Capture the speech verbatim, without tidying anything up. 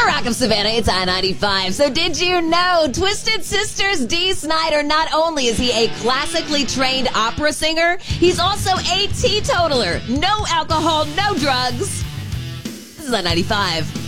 The Rock of Savannah, it's I ninety-five. So did you know Twisted Sister's Dee Snider, not only is he a classically trained opera singer, he's also a teetotaler. No alcohol, no drugs. This is I ninety-five.